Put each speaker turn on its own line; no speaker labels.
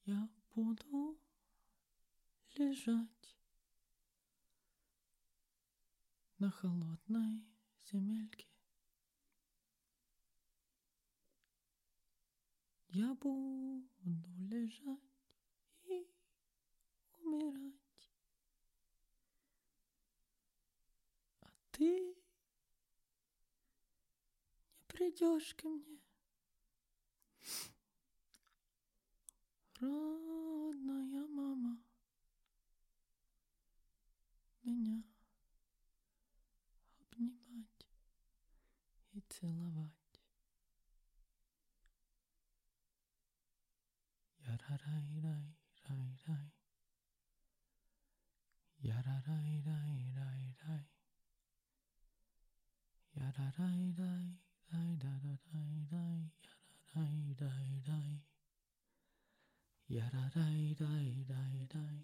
Я буду лежать на холодной земельке. Я буду лежать и умирать. А ты не придешь ко мне, родная мама, меня обнимать и целовать. Ярарай-рай-рай-рай. Ярарай-рай-рай-рай. Ярарай-рай-рай-рай-рай. Ярарай-рай-рай. Ярарай-рай-рай-рай.